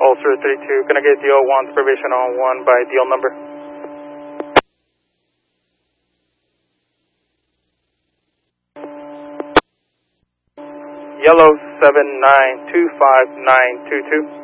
Ulster 32, can I get DL 1 supervision on 1 by DL number? Yellow 7925922.